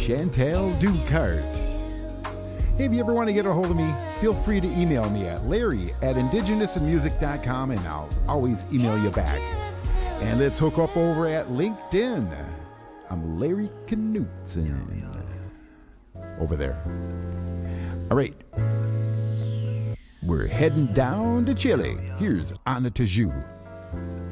Chantal Ducart. Hey, if you ever want to get a hold of me, feel free to email me at larry@indigenousinmusic.com, and I'll always email you back. And let's hook up over at LinkedIn. I'm Larry Knutson. Over there. All right. We're heading down to Chile. Here's Anna Tiju.